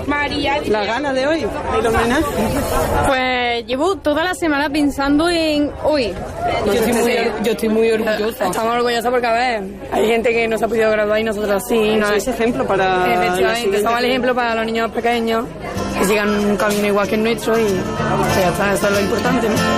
la gala de hoy, el homenaje. Pues llevo toda la semana pensando en hoy. Yo estoy muy orgullosa. Estamos orgullosos porque, a ver, hay gente que no se ha podido graduar y nosotros sí. No es ejemplo para... Efectivamente, somos el ejemplo para los niños pequeños que sigan un camino igual que el nuestro y ya está, eso es lo importante, ¿no?